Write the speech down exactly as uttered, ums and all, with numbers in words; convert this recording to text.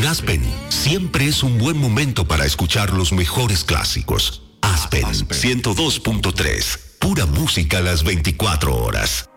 En Aspen, siempre es un buen momento para escuchar los mejores clásicos. Aspen, ciento dos punto tres. Pura música a las veinticuatro horas.